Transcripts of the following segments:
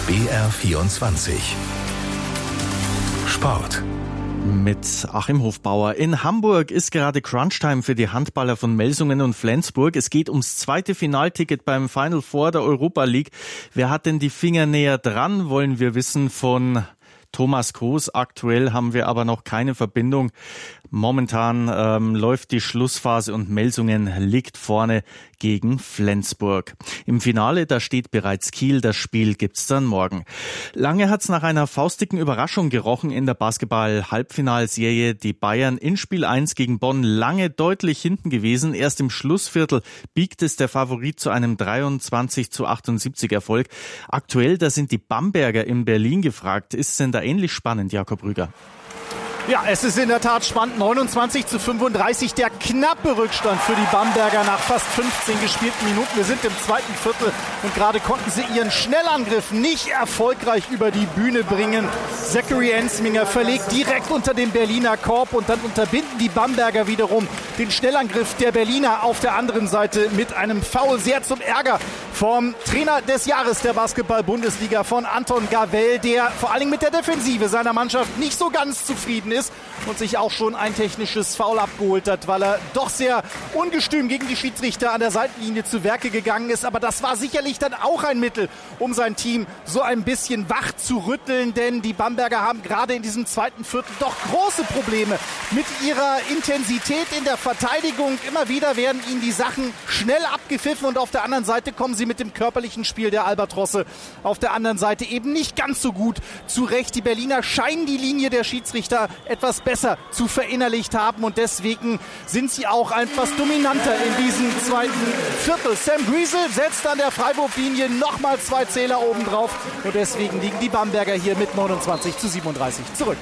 BR24 Sport. Mit Achim Hofbauer. In Hamburg ist gerade Crunchtime für die Handballer von Melsungen und Flensburg. Es geht ums zweite Finalticket beim Final Four der Europa League. Wer hat denn die Finger näher dran, wollen wir wissen von Thomas Koos. Aktuell haben wir aber noch keine Verbindung. Momentan läuft die Schlussphase und Melsungen liegt vorne gegen Flensburg. Im Finale, da steht bereits Kiel. Das Spiel gibt's dann morgen. Lange hat's nach einer faustdicken Überraschung gerochen in der Basketball-Halbfinalserie. Die Bayern in Spiel 1 gegen Bonn lange deutlich hinten gewesen. Erst im Schlussviertel biegt es der Favorit zu einem 23:78 Erfolg. Aktuell, da sind die Bamberger in Berlin gefragt. Ist es denn da ähnlich spannend, Jakob Rüger? Ja, es ist in der Tat spannend. 29:35, der knappe Rückstand für die Bamberger nach fast 15 gespielten Minuten. Wir sind im zweiten Viertel und gerade konnten sie ihren Schnellangriff nicht erfolgreich über die Bühne bringen. Zachary Ensminger verlegt direkt unter den Berliner Korb und dann unterbinden die Bamberger wiederum den Schnellangriff der Berliner auf der anderen Seite mit einem Foul. Sehr zum Ärger vom Trainer des Jahres der Basketball-Bundesliga, von Anton Gavell, der vor allen Dingen mit der Defensive seiner Mannschaft nicht so ganz zufrieden ist und sich auch schon ein technisches Foul abgeholt hat, weil er doch sehr ungestüm gegen die Schiedsrichter an der Seitenlinie zu Werke gegangen ist. Aber das war sicherlich dann auch ein Mittel, um sein Team so ein bisschen wach zu rütteln, denn die Bamberger haben gerade in diesem zweiten Viertel doch große Probleme mit ihrer Intensität in der Verteidigung. Immer wieder werden ihnen die Sachen schnell abgepfiffen und auf der anderen Seite kommen sie mit dem körperlichen Spiel der Albatrosse auf der anderen Seite eben nicht ganz so gut zurecht. Die Berliner scheinen die Linie der Schiedsrichter etwas besser zu verinnerlicht haben und deswegen sind sie auch etwas dominanter in diesem zweiten Viertel. Sam Griesel setzt an der Freiwurflinie nochmal 2 Zähler obendrauf und deswegen liegen die Bamberger hier mit 29:37 zurück.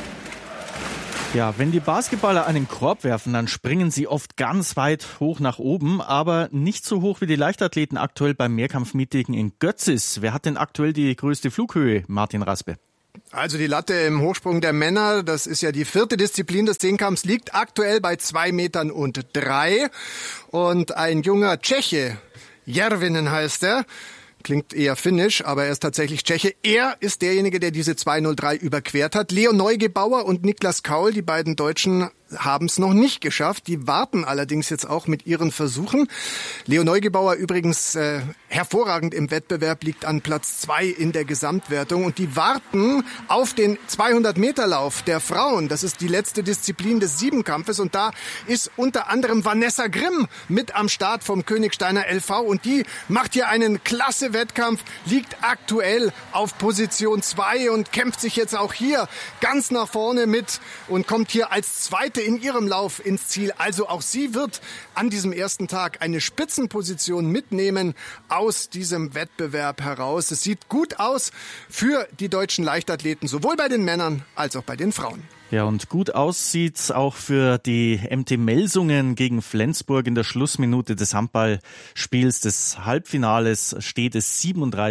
Ja, wenn die Basketballer einen Korb werfen, dann springen sie oft ganz weit hoch nach oben, aber nicht so hoch wie die Leichtathleten aktuell beim Mehrkampfmeeting in Götzis. Wer hat denn aktuell die größte Flughöhe, Martin Raspe? Also die Latte im Hochsprung der Männer, das ist ja die 4. Disziplin des Zehnkampfs, liegt aktuell bei 2,3 Metern. Und ein junger Tscheche, Järvinen heißt er, klingt eher finnisch, aber er ist tatsächlich Tscheche. Er ist derjenige, der diese 2,03 überquert hat. Leo Neugebauer und Niklas Kaul, die beiden Deutschen, haben es noch nicht geschafft. Die warten allerdings jetzt auch mit ihren Versuchen. Leo Neugebauer übrigens hervorragend im Wettbewerb, liegt an Platz 2 in der Gesamtwertung. Und die warten auf den 200-Meter-Lauf der Frauen. Das ist die letzte Disziplin des Siebenkampfes. Und da ist unter anderem Vanessa Grimm mit am Start vom Königsteiner LV. Und die macht hier einen klasse Wettkampf, liegt aktuell auf Position 2 und kämpft sich jetzt auch hier ganz nach vorne mit und kommt hier als Zweite in ihrem Lauf ins Ziel. Also auch sie wird an diesem ersten Tag eine Spitzenposition mitnehmen aus diesem Wettbewerb heraus. Es sieht gut aus für die deutschen Leichtathleten, sowohl bei den Männern als auch bei den Frauen. Ja, und gut aussieht's auch für die MT Melsungen gegen Flensburg. In der Schlussminute des Handballspiels des Halbfinales steht es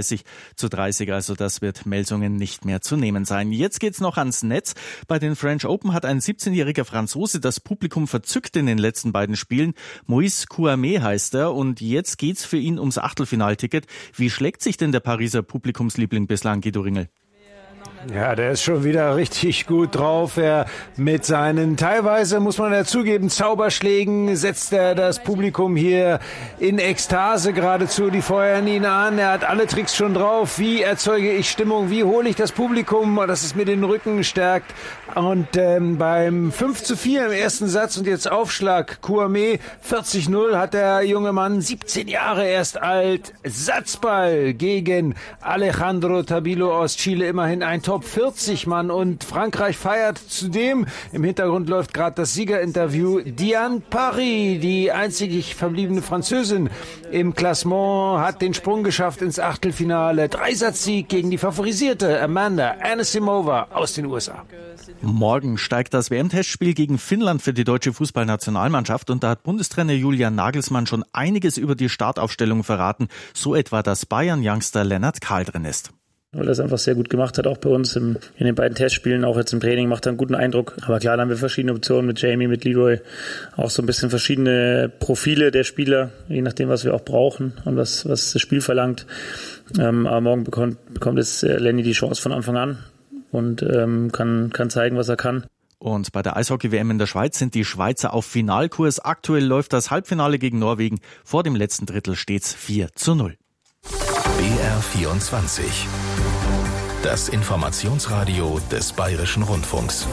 37:30. Also das wird Melsungen nicht mehr zu nehmen sein. Jetzt geht's noch ans Netz. Bei den French Open hat ein 17-jähriger Franzose das Publikum verzückt in den letzten beiden Spielen. Moïse Kouamé heißt er und jetzt geht's für ihn ums Achtelfinalticket. Wie schlägt sich denn der Pariser Publikumsliebling bislang, Guido Ringel? Ja, der ist schon wieder richtig gut drauf. Er mit seinen teilweise, muss man ja zugeben, Zauberschlägen setzt er das Publikum hier in Ekstase geradezu. Die feuern ihn an. Er hat alle Tricks schon drauf. Wie erzeuge ich Stimmung? Wie hole ich das Publikum, dass es mir den Rücken stärkt? Und beim 5:4 im ersten Satz und jetzt Aufschlag Kouamé 40:0 hat der junge Mann, 17 Jahre erst alt, Satzball gegen Alejandro Tabilo aus Chile, immerhin ein Top 40 Mann und Frankreich feiert zudem. Im Hintergrund läuft gerade das Siegerinterview. Diane Paris, die einzig verbliebene Französin im Klassement, hat den Sprung geschafft ins Achtelfinale. 3-Satz-Sieg gegen die favorisierte Amanda Anisimova aus den USA. Morgen steigt das WM-Testspiel gegen Finnland für die deutsche Fußballnationalmannschaft und da hat Bundestrainer Julian Nagelsmann schon einiges über die Startaufstellung verraten, so etwa, dass Bayern-Youngster Lennart Kahl drin ist. weil er es einfach sehr gut gemacht hat, auch bei uns in den beiden Testspielen, auch jetzt im Training, macht er einen guten Eindruck. Aber klar, dann haben wir verschiedene Optionen mit Jamie, mit Leroy, auch so ein bisschen verschiedene Profile der Spieler, je nachdem, was wir auch brauchen und was das Spiel verlangt. Aber morgen bekommt es Lenny die Chance von Anfang an und kann zeigen, was er kann. Und bei der Eishockey-WM in der Schweiz sind die Schweizer auf Finalkurs. Aktuell läuft das Halbfinale gegen Norwegen. Vor dem letzten Drittel steht's 4:0. BR24. Das Informationsradio des Bayerischen Rundfunks.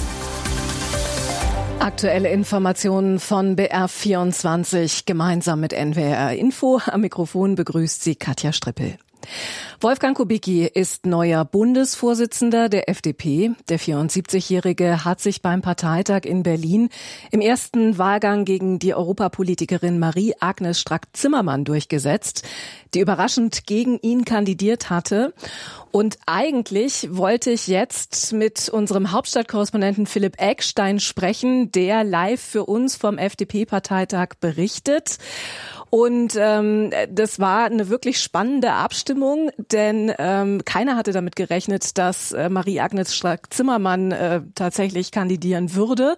Aktuelle Informationen von BR24 gemeinsam mit NWR Info. Am Mikrofon begrüßt sie Katja Strippel. Wolfgang Kubicki ist neuer Bundesvorsitzender der FDP. Der 74-Jährige hat sich beim Parteitag in Berlin im ersten Wahlgang gegen die Europapolitikerin Marie-Agnes Strack-Zimmermann durchgesetzt, die überraschend gegen ihn kandidiert hatte. Und eigentlich wollte ich jetzt mit unserem Hauptstadtkorrespondenten Philipp Eckstein sprechen, der live für uns vom FDP-Parteitag berichtet. Und das war eine wirklich spannende Abstimmung, denn keiner hatte damit gerechnet, dass Marie-Agnes Strack-Zimmermann tatsächlich kandidieren würde.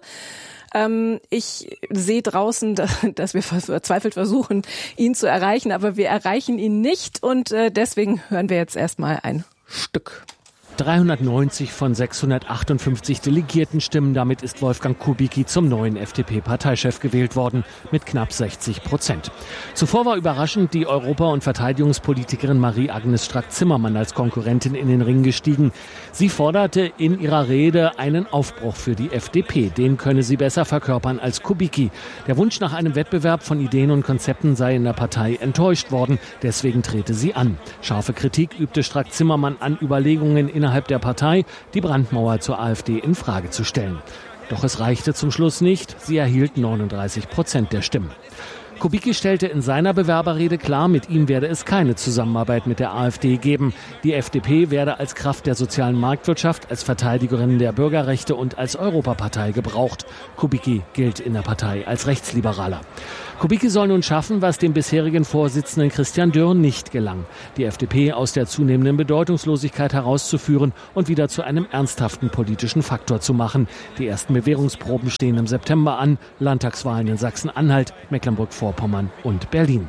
Ich sehe draußen, dass wir verzweifelt versuchen, ihn zu erreichen, aber wir erreichen ihn nicht und deswegen hören wir jetzt erstmal ein Stück. 390 von 658 Delegiertenstimmen. Damit ist Wolfgang Kubicki zum neuen FDP-Parteichef gewählt worden, mit knapp 60%. Zuvor war überraschend die Europa- und Verteidigungspolitikerin Marie-Agnes Strack-Zimmermann als Konkurrentin in den Ring gestiegen. Sie forderte in ihrer Rede einen Aufbruch für die FDP. Den könne sie besser verkörpern als Kubicki. Der Wunsch nach einem Wettbewerb von Ideen und Konzepten sei in der Partei enttäuscht worden. Deswegen trete sie an. Scharfe Kritik übte Strack-Zimmermann an Überlegungen innerhalb der Partei, die Brandmauer zur AfD in Frage zu stellen. Doch es reichte zum Schluss nicht. Sie erhielt 39% der Stimmen. Kubicki stellte in seiner Bewerberrede klar, mit ihm werde es keine Zusammenarbeit mit der AfD geben. Die FDP werde als Kraft der sozialen Marktwirtschaft, als Verteidigerin der Bürgerrechte und als Europapartei gebraucht. Kubicki gilt in der Partei als Rechtsliberaler. Kubicki soll nun schaffen, was dem bisherigen Vorsitzenden Christian Dürr nicht gelang: die FDP aus der zunehmenden Bedeutungslosigkeit herauszuführen und wieder zu einem ernsthaften politischen Faktor zu machen. Die ersten Bewährungsproben stehen im September an. Landtagswahlen in Sachsen-Anhalt, Mecklenburg-Vorpommern und Berlin.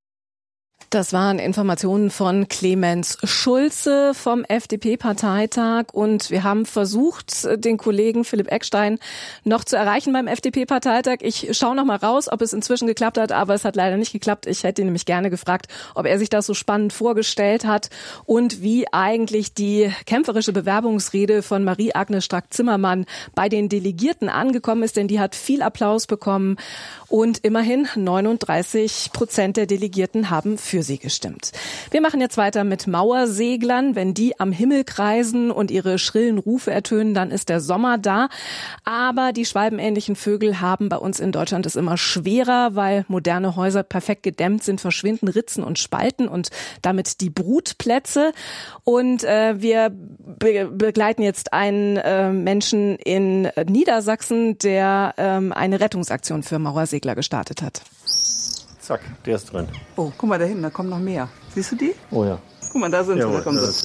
Das waren Informationen von Clemens Schulze vom FDP-Parteitag und wir haben versucht, den Kollegen Philipp Eckstein noch zu erreichen beim FDP-Parteitag. Ich schaue noch mal raus, ob es inzwischen geklappt hat, aber es hat leider nicht geklappt. Ich hätte ihn nämlich gerne gefragt, ob er sich das so spannend vorgestellt hat und wie eigentlich die kämpferische Bewerbungsrede von Marie-Agnes Strack-Zimmermann bei den Delegierten angekommen ist, denn die hat viel Applaus bekommen und immerhin 39% der Delegierten haben für sie gestimmt. Wir machen jetzt weiter mit Mauerseglern. Wenn die am Himmel kreisen und ihre schrillen Rufe ertönen, dann ist der Sommer da. Aber die schwalbenähnlichen Vögel haben bei uns in Deutschland es immer schwerer, weil moderne Häuser perfekt gedämmt sind, verschwinden Ritzen und Spalten und damit die Brutplätze. Und wir begleiten jetzt einen Menschen in Niedersachsen, der eine Rettungsaktion für Mauersegler gestartet hat. Zack, der ist drin. Oh, guck mal da hinten, da kommen noch mehr. Siehst du die? Oh ja. Guck mal, da sind sie, da kommen sie.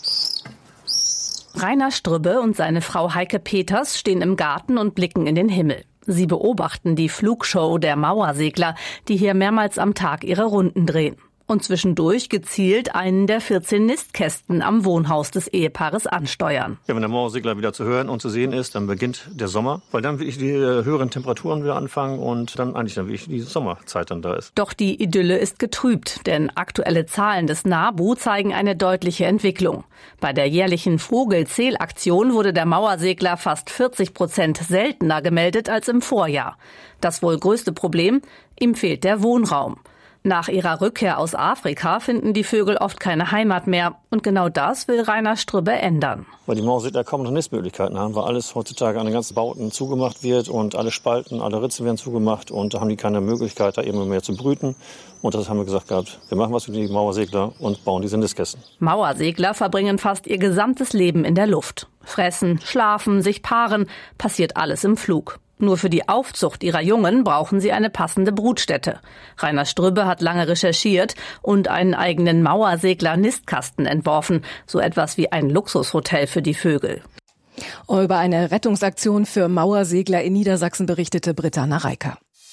Rainer Strübbe und seine Frau Heike Peters stehen im Garten und blicken in den Himmel. Sie beobachten die Flugshow der Mauersegler, die hier mehrmals am Tag ihre Runden drehen. Und zwischendurch gezielt einen der 14 Nistkästen am Wohnhaus des Ehepaares ansteuern. Ja, wenn der Mauersegler wieder zu hören und zu sehen ist, dann beginnt der Sommer, weil dann wirklich die höheren Temperaturen wieder anfangen und dann wirklich die Sommerzeit dann da ist. Doch die Idylle ist getrübt, denn aktuelle Zahlen des NABU zeigen eine deutliche Entwicklung. Bei der jährlichen Vogelzählaktion wurde der Mauersegler fast 40% seltener gemeldet als im Vorjahr. Das wohl größte Problem: ihm fehlt der Wohnraum. Nach ihrer Rückkehr aus Afrika finden die Vögel oft keine Heimat mehr. Und genau das will Rainer Strübbe ändern. Weil die Mauersegler kaum noch Nistmöglichkeiten haben, weil alles heutzutage an den ganzen Bauten zugemacht wird und alle Spalten, alle Ritzen werden zugemacht und da haben die keine Möglichkeit, da eben mehr zu brüten. Und das haben wir gesagt gehabt, wir machen was für die Mauersegler und bauen diese Nistkästen. Mauersegler verbringen fast ihr gesamtes Leben in der Luft. Fressen, schlafen, sich paaren, passiert alles im Flug. Nur für die Aufzucht ihrer Jungen brauchen sie eine passende Brutstätte. Rainer Strübbe hat lange recherchiert und einen eigenen Mauersegler-Nistkasten entworfen. So etwas wie ein Luxushotel für die Vögel. Über eine Rettungsaktion für Mauersegler in Niedersachsen berichtete Britta Nareika.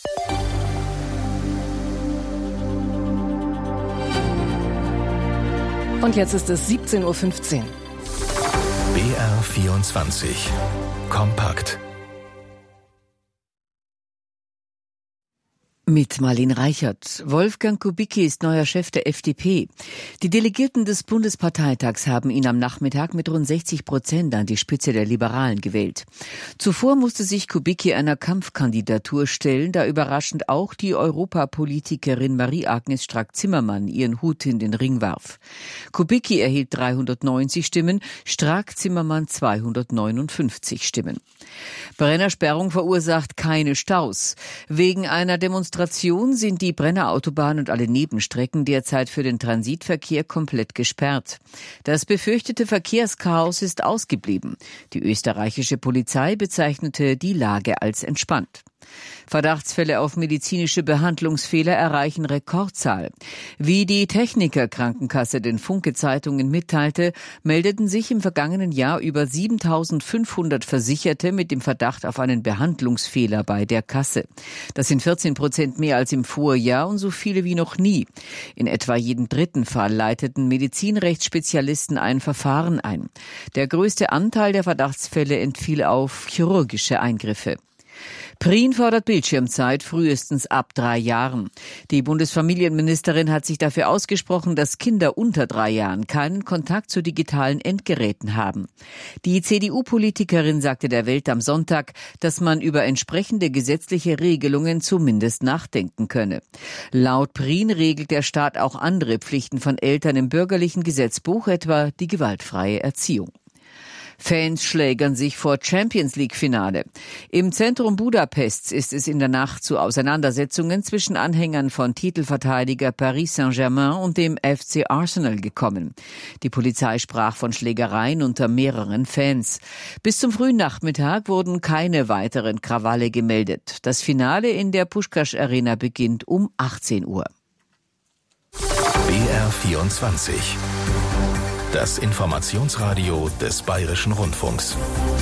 Und jetzt ist es 17:15 Uhr. BR24 Kompakt. Mit Marlene Reichert. Wolfgang Kubicki ist neuer Chef der FDP. Die Delegierten des Bundesparteitags haben ihn am Nachmittag mit rund 60% an die Spitze der Liberalen gewählt. Zuvor musste sich Kubicki einer Kampfkandidatur stellen, da überraschend auch die Europapolitikerin Marie-Agnes Strack-Zimmermann ihren Hut in den Ring warf. Kubicki erhielt 390 Stimmen, Strack-Zimmermann 259 Stimmen. Brennersperrung verursacht keine Staus. Wegen einer Demonstration sind die Brenner Autobahn und alle Nebenstrecken derzeit für den Transitverkehr komplett gesperrt. Das befürchtete Verkehrschaos ist ausgeblieben. Die österreichische Polizei bezeichnete die Lage als entspannt. Verdachtsfälle auf medizinische Behandlungsfehler erreichen Rekordzahl. Wie die Techniker-Krankenkasse den Funke-Zeitungen mitteilte, meldeten sich im vergangenen Jahr über 7.500 Versicherte mit dem Verdacht auf einen Behandlungsfehler bei der Kasse. Das sind 14% mehr als im Vorjahr und so viele wie noch nie. In etwa jedem dritten Fall leiteten Medizinrechtsspezialisten ein Verfahren ein. Der größte Anteil der Verdachtsfälle entfiel auf chirurgische Eingriffe. Prien fordert Bildschirmzeit frühestens ab 3 Jahren. Die Bundesfamilienministerin hat sich dafür ausgesprochen, dass Kinder unter 3 Jahren keinen Kontakt zu digitalen Endgeräten haben. Die CDU-Politikerin sagte der Welt am Sonntag, dass man über entsprechende gesetzliche Regelungen zumindest nachdenken könne. Laut Prien regelt der Staat auch andere Pflichten von Eltern im bürgerlichen Gesetzbuch, etwa die gewaltfreie Erziehung. Fans schlägern sich vor Champions-League-Finale. Im Zentrum Budapests ist es in der Nacht zu Auseinandersetzungen zwischen Anhängern von Titelverteidiger Paris Saint-Germain und dem FC Arsenal gekommen. Die Polizei sprach von Schlägereien unter mehreren Fans. Bis zum frühen Nachmittag wurden keine weiteren Krawalle gemeldet. Das Finale in der Puskás Arena beginnt um 18 Uhr. BR24 Das Informationsradio des Bayerischen Rundfunks.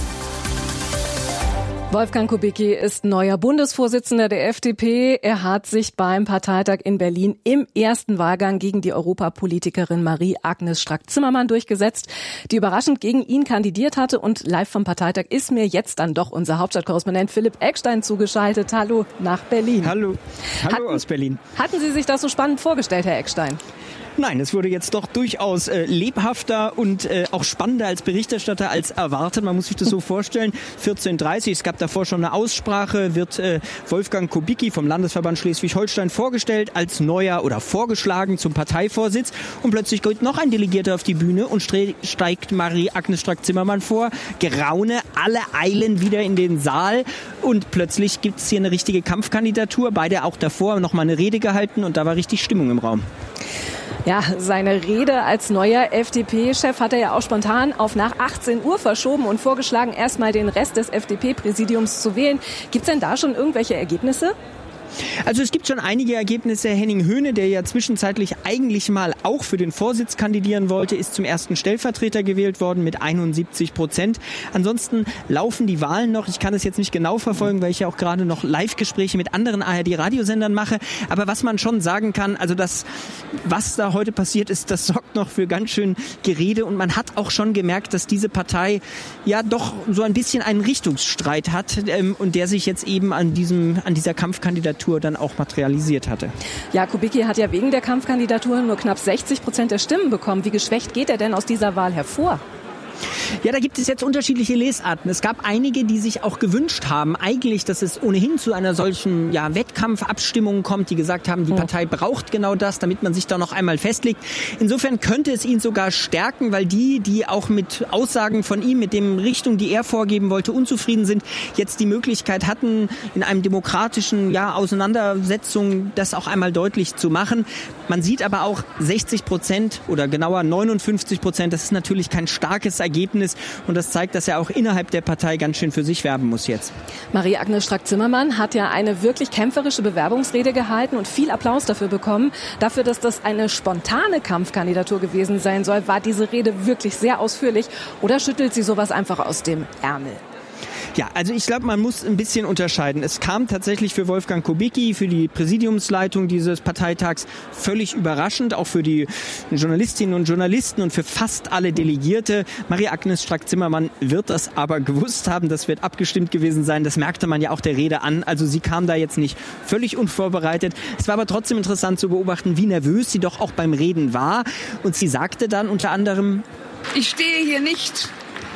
Wolfgang Kubicki ist neuer Bundesvorsitzender der FDP. Er hat sich beim Parteitag in Berlin im ersten Wahlgang gegen die Europapolitikerin Marie-Agnes Strack-Zimmermann durchgesetzt, die überraschend gegen ihn kandidiert hatte. Und live vom Parteitag ist mir jetzt dann doch unser Hauptstadtkorrespondent Philipp Eckstein zugeschaltet. Hallo nach Berlin. Hallo aus Berlin. Hatten Sie sich das so spannend vorgestellt, Herr Eckstein? Nein, es wurde jetzt doch durchaus lebhafter und auch spannender als Berichterstatter als erwartet. Man muss sich das so vorstellen. 14:30 Uhr, es gab davor schon eine Aussprache, wird Wolfgang Kubicki vom Landesverband Schleswig-Holstein vorgestellt als neuer oder vorgeschlagen zum Parteivorsitz. Und plötzlich geht noch ein Delegierter auf die Bühne und steigt Marie-Agnes Strack-Zimmermann vor. Geraune, alle eilen wieder in den Saal und plötzlich gibt es hier eine richtige Kampfkandidatur. Beide auch davor noch mal eine Rede gehalten und da war richtig Stimmung im Raum. Ja, seine Rede als neuer FDP-Chef hat er ja auch spontan auf nach 18 Uhr verschoben und vorgeschlagen, erstmal den Rest des FDP-Präsidiums zu wählen. Gibt's denn da schon irgendwelche Ergebnisse? Also es gibt schon einige Ergebnisse. Henning Höhne, der ja zwischenzeitlich eigentlich mal auch für den Vorsitz kandidieren wollte, ist zum ersten Stellvertreter gewählt worden mit 71%. Ansonsten laufen die Wahlen noch. Ich kann es jetzt nicht genau verfolgen, weil ich ja auch gerade noch Live-Gespräche mit anderen ARD-Radiosendern mache. Aber was man schon sagen kann, also das, was da heute passiert ist, das sorgt noch für ganz schön Gerede. Und man hat auch schon gemerkt, dass diese Partei ja doch so ein bisschen einen Richtungsstreit hat und der sich jetzt eben an dieser Kampfkandidatur dann auch materialisiert hatte. Ja, Kubicki hat ja wegen der Kampfkandidatur nur knapp 60% der Stimmen bekommen. Wie geschwächt geht er denn aus dieser Wahl hervor? Ja, da gibt es jetzt unterschiedliche Lesarten. Es gab einige, die sich auch gewünscht haben, eigentlich, dass es ohnehin zu einer solchen Wettkampfabstimmung kommt, die gesagt haben, die Partei braucht genau das, damit man sich da noch einmal festlegt. Insofern könnte es ihn sogar stärken, weil die auch mit Aussagen von ihm, mit dem Richtung, die er vorgeben wollte, unzufrieden sind, jetzt die Möglichkeit hatten, in einem demokratischen Auseinandersetzung das auch einmal deutlich zu machen. Man sieht aber auch 60% oder genauer 59%, das ist natürlich kein starkes Ergebnis. umstritten ist. Und das zeigt, dass er auch innerhalb der Partei ganz schön für sich werben muss jetzt. Marie-Agnes Strack-Zimmermann hat ja eine wirklich kämpferische Bewerbungsrede gehalten und viel Applaus dafür bekommen. Dafür, dass das eine spontane Kampfkandidatur gewesen sein soll, war diese Rede wirklich sehr ausführlich. Oder schüttelt sie sowas einfach aus dem Ärmel? Ja, also ich glaube, man muss ein bisschen unterscheiden. Es kam tatsächlich für Wolfgang Kubicki, für die Präsidiumsleitung dieses Parteitags völlig überraschend, auch für die Journalistinnen und Journalisten und für fast alle Delegierte. Marie-Agnes Strack-Zimmermann wird das aber gewusst haben, das wird abgestimmt gewesen sein, das merkte man ja auch der Rede an. Also sie kam da jetzt nicht völlig unvorbereitet. Es war aber trotzdem interessant zu beobachten, wie nervös sie doch auch beim Reden war. Und sie sagte dann unter anderem: Ich stehe hier nicht,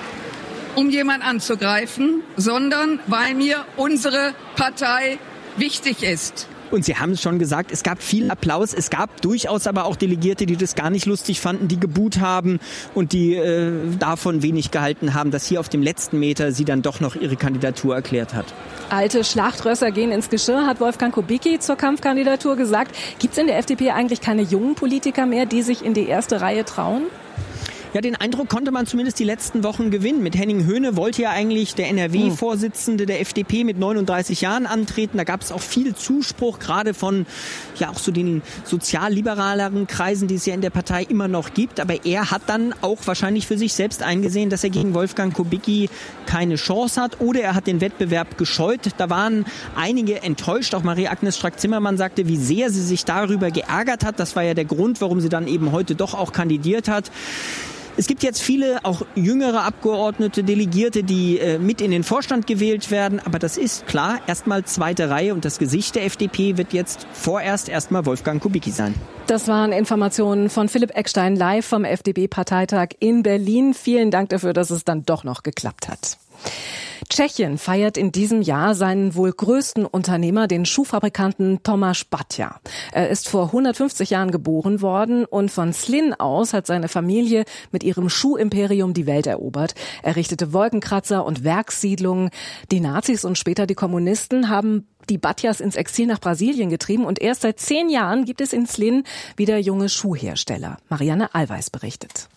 um jemand anzugreifen, sondern weil mir unsere Partei wichtig ist. Und Sie haben es schon gesagt, es gab viel Applaus. Es gab durchaus aber auch Delegierte, die das gar nicht lustig fanden, die gebuht haben und die davon wenig gehalten haben, dass hier auf dem letzten Meter sie dann doch noch ihre Kandidatur erklärt hat. Alte Schlachtrösser gehen ins Geschirr, hat Wolfgang Kubicki zur Kampfkandidatur gesagt. Gibt es in der FDP eigentlich keine jungen Politiker mehr, die sich in die erste Reihe trauen? Ja, den Eindruck konnte man zumindest die letzten Wochen gewinnen. Mit Henning Höhne wollte ja eigentlich der NRW-Vorsitzende der FDP mit 39 Jahren antreten. Da gab es auch viel Zuspruch, gerade von ja auch so den sozialliberaleren Kreisen, die es ja in der Partei immer noch gibt. Aber er hat dann auch wahrscheinlich für sich selbst eingesehen, dass er gegen Wolfgang Kubicki keine Chance hat. Oder er hat den Wettbewerb gescheut. Da waren einige enttäuscht. Auch Marie-Agnes Strack-Zimmermann sagte, wie sehr sie sich darüber geärgert hat. Das war ja der Grund, warum sie dann eben heute doch auch kandidiert hat. Es gibt jetzt viele, auch jüngere Abgeordnete, Delegierte, die mit in den Vorstand gewählt werden. Aber das ist klar, erstmal zweite Reihe. Und das Gesicht der FDP wird jetzt vorerst erstmal Wolfgang Kubicki sein. Das waren Informationen von Philipp Eckstein live vom FDP-Parteitag in Berlin. Vielen Dank dafür, dass es dann doch noch geklappt hat. Tschechien feiert in diesem Jahr seinen wohl größten Unternehmer, den Schuhfabrikanten Tomáš Baťa. Er ist vor 150 Jahren geboren worden und von Zlín aus hat seine Familie mit ihrem Schuhimperium die Welt erobert. Er richtete Wolkenkratzer und Werkssiedlungen. Die Nazis und später die Kommunisten haben die Baťas ins Exil nach Brasilien getrieben und erst seit 10 Jahren gibt es in Zlín wieder junge Schuhhersteller. Marianne Allweis berichtet.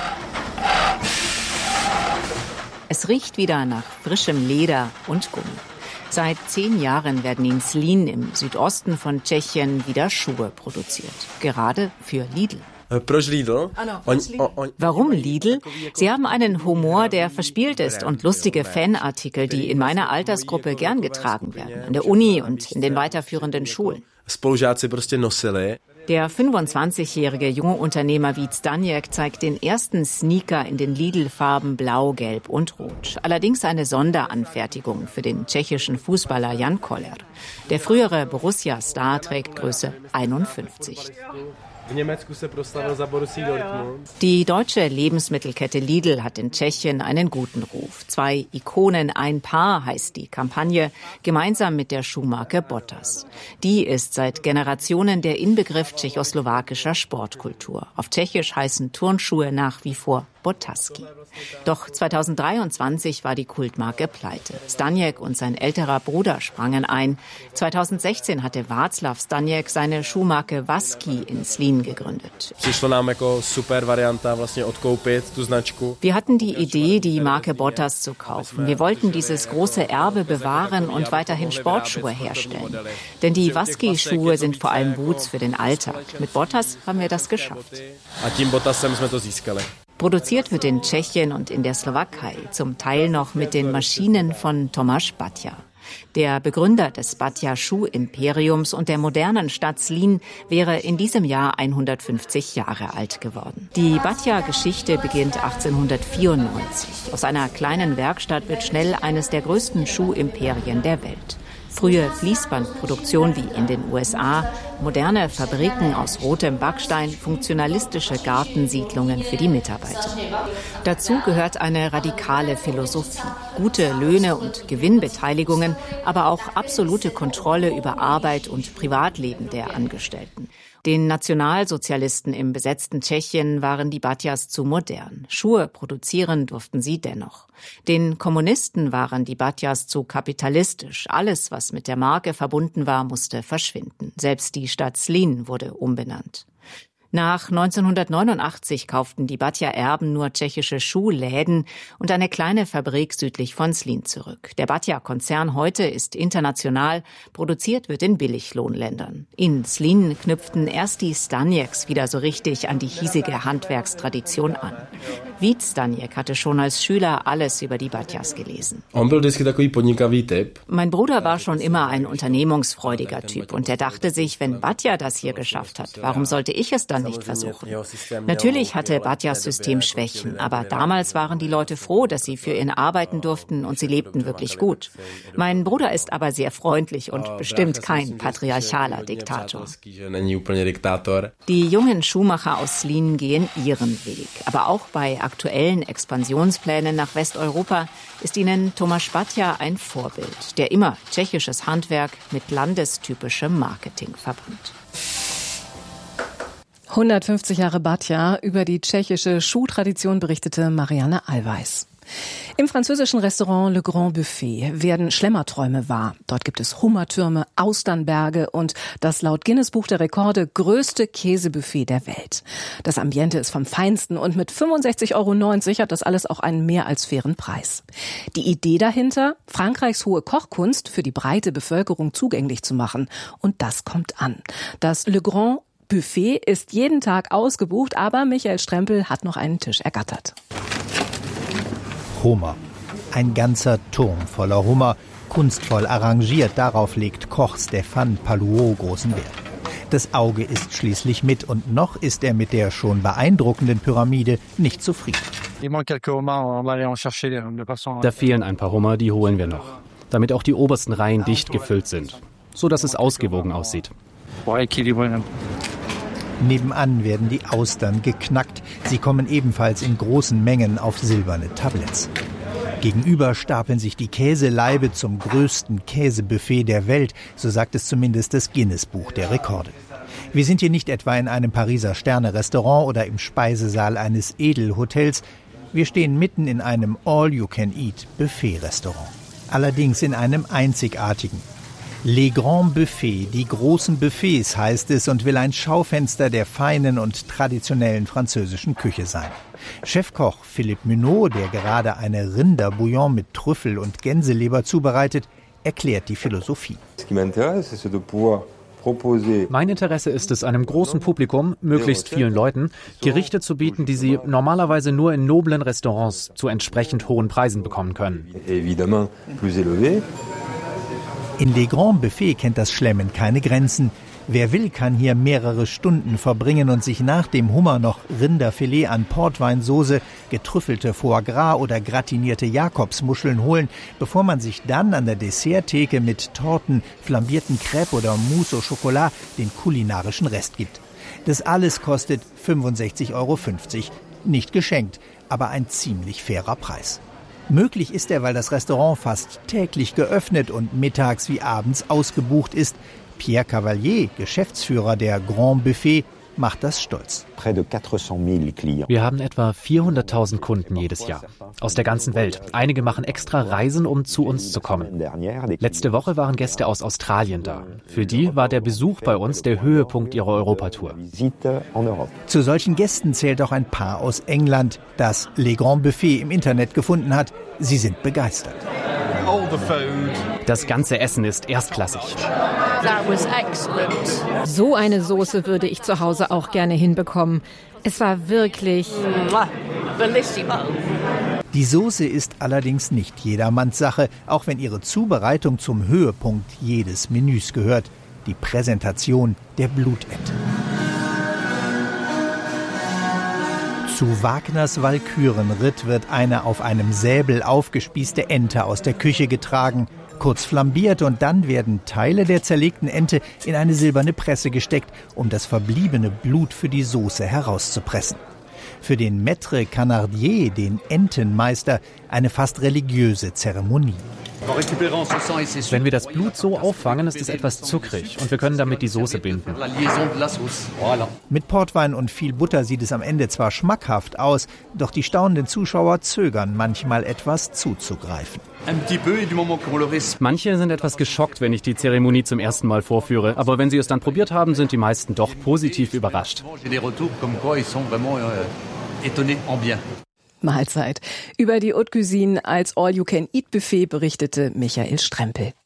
Es riecht wieder nach frischem Leder und Gummi. Seit 10 Jahren werden in Zlín im Südosten von Tschechien wieder Schuhe produziert. Gerade für Lidl. Warum Lidl? Sie haben einen Humor, der verspielt ist und lustige Fanartikel, die in meiner Altersgruppe gern getragen werden. An der Uni und in den weiterführenden Schulen. Der 25-jährige junge Unternehmer Vít Staněk zeigt den ersten Sneaker in den Lidl-Farben Blau, Gelb und Rot. Allerdings eine Sonderanfertigung für den tschechischen Fußballer Jan Koller. Der frühere Borussia-Star trägt Größe 51. Die deutsche Lebensmittelkette Lidl hat in Tschechien einen guten Ruf. 2 Ikonen, ein Paar heißt die Kampagne, gemeinsam mit der Schuhmarke Bottas. Die ist seit Generationen der Inbegriff tschechoslowakischer Sportkultur. Auf Tschechisch heißen Turnschuhe nach wie vor Botaski. Doch 2023 war die Kultmarke pleite. Staněk und sein älterer Bruder sprangen ein. 2016 hatte Václav Staněk seine Schuhmarke Vasky in Zlín gegründet. Wir hatten die Idee, die Marke Bottas zu kaufen. Wir wollten dieses große Erbe bewahren und weiterhin Sportschuhe herstellen. Denn die Vasky-Schuhe sind vor allem Boots für den Alltag. Mit Bottas haben wir das geschafft. Produziert wird in Tschechien und in der Slowakei, zum Teil noch mit den Maschinen von Tomáš Baťa. Der Begründer des Baťa-Schuhimperiums und der modernen Stadt Zlín wäre in diesem Jahr 150 Jahre alt geworden. Die Baťa-Geschichte beginnt 1894. Aus einer kleinen Werkstatt wird schnell eines der größten Schuhimperien der Welt. Frühe Fließbandproduktion wie in den USA, moderne Fabriken aus rotem Backstein, funktionalistische Gartensiedlungen für die Mitarbeiter. Dazu gehört eine radikale Philosophie, gute Löhne und Gewinnbeteiligungen, aber auch absolute Kontrolle über Arbeit und Privatleben der Angestellten. Den Nationalsozialisten im besetzten Tschechien waren die Baťas zu modern. Schuhe produzieren durften sie dennoch. Den Kommunisten waren die Baťas zu kapitalistisch. Alles, was mit der Marke verbunden war, musste verschwinden. Selbst die Stadt Zlín wurde umbenannt. Nach 1989 kauften die Batia-Erben nur tschechische Schuhläden und eine kleine Fabrik südlich von Zlín zurück. Der Batia-Konzern heute ist international, produziert wird in Billiglohnländern. In Zlín knüpften erst die Staněks wieder so richtig an die hiesige Handwerkstradition an. Vít Staněk hatte schon als Schüler alles über die Batias gelesen. Mein Bruder war schon immer ein unternehmungsfreudiger Typ und er dachte sich, wenn Batia das hier geschafft hat, warum sollte ich es dann nicht versuchen? Natürlich hatte Batias System Schwächen, aber damals waren die Leute froh, dass sie für ihn arbeiten durften und sie lebten wirklich gut. Mein Bruder ist aber sehr freundlich und bestimmt kein patriarchaler Diktator. Die jungen Schuhmacher aus Zlín gehen ihren Weg. Aber auch bei aktuellen Expansionsplänen nach Westeuropa ist ihnen Tomáš Baťa ein Vorbild, der immer tschechisches Handwerk mit landestypischem Marketing verband. 150 Jahre Baťa, über die tschechische Schuhtradition berichtete Marianne Allweis. Im französischen Restaurant Le Grand Buffet werden Schlemmerträume wahr. Dort gibt es Hummertürme, Austernberge und das laut Guinness-Buch der Rekorde größte Käsebuffet der Welt. Das Ambiente ist vom Feinsten und mit 65,90 € hat das alles auch einen mehr als fairen Preis. Die Idee dahinter, Frankreichs hohe Kochkunst für die breite Bevölkerung zugänglich zu machen. Und das kommt an. Das Le Grand Buffet ist jeden Tag ausgebucht, aber Michael Strempel hat noch einen Tisch ergattert. Hummer. Ein ganzer Turm voller Hummer, kunstvoll arrangiert. Darauf legt Koch Stéphane Palluau großen Wert. Das Auge ist schließlich mit und noch ist er mit der schon beeindruckenden Pyramide nicht zufrieden. Da fehlen ein paar Hummer, die holen wir noch. Damit auch die obersten Reihen dicht gefüllt sind, so dass es ausgewogen aussieht. Nebenan werden die Austern geknackt. Sie kommen ebenfalls in großen Mengen auf silberne Tabletts. Gegenüber stapeln sich die Käselaibe zum größten Käsebuffet der Welt, so sagt es zumindest das Guinness-Buch der Rekorde. Wir sind hier nicht etwa in einem Pariser Sterne-Restaurant oder im Speisesaal eines Edelhotels. Wir stehen mitten in einem All-You-Can-Eat-Buffet-Restaurant. Allerdings in einem einzigartigen. Les Grands Buffets, die großen Buffets heißt es und will ein Schaufenster der feinen und traditionellen französischen Küche sein. Chefkoch Philippe Muneau, der gerade eine Rinderbouillon mit Trüffel und Gänseleber zubereitet, erklärt die Philosophie. Mein Interesse ist es, einem großen Publikum, möglichst vielen Leuten, Gerichte zu bieten, die sie normalerweise nur in noblen Restaurants zu entsprechend hohen Preisen bekommen können. In Les Grands Buffets kennt das Schlemmen keine Grenzen. Wer will, kann hier mehrere Stunden verbringen und sich nach dem Hummer noch Rinderfilet an Portweinsoße, getrüffelte Foie Gras oder gratinierte Jakobsmuscheln holen, bevor man sich dann an der Desserttheke mit Torten, flambierten Crêpes oder Mousse au Chocolat den kulinarischen Rest gibt. Das alles kostet 65,50 €. Nicht geschenkt, aber ein ziemlich fairer Preis. Möglich ist er, weil das Restaurant fast täglich geöffnet und mittags wie abends ausgebucht ist. Pierre Cavalier, Geschäftsführer der Grand Buffet, macht das stolz. Wir haben etwa 400.000 Kunden jedes Jahr. Aus der ganzen Welt. Einige machen extra Reisen, um zu uns zu kommen. Letzte Woche waren Gäste aus Australien da. Für die war der Besuch bei uns der Höhepunkt ihrer Europatour. Zu solchen Gästen zählt auch ein Paar aus England, das Les Grands Buffet im Internet gefunden hat. Sie sind begeistert. Das ganze Essen ist erstklassig. So eine Soße würde ich zu Hause auch gerne hinbekommen. Es war wirklich bellissimo. Die Soße ist allerdings nicht jedermanns Sache, auch wenn ihre Zubereitung zum Höhepunkt jedes Menüs gehört. Die Präsentation der Blutente. Zu Wagners Walkürenritt wird eine auf einem Säbel aufgespießte Ente aus der Küche getragen, kurz flambiert und dann werden Teile der zerlegten Ente in eine silberne Presse gesteckt, um das verbliebene Blut für die Soße herauszupressen. Für den Maître Canardier, den Entenmeister, eine fast religiöse Zeremonie. Wenn wir das Blut so auffangen, ist es etwas zuckrig und wir können damit die Soße binden. Mit Portwein und viel Butter sieht es am Ende zwar schmackhaft aus, doch die staunenden Zuschauer zögern manchmal etwas zuzugreifen. Manche sind etwas geschockt, wenn ich die Zeremonie zum ersten Mal vorführe. Aber wenn sie es dann probiert haben, sind die meisten doch positiv überrascht. Mahlzeit. Über die Haute Cuisine als All-You-Can-Eat-Buffet berichtete Michael Strempel.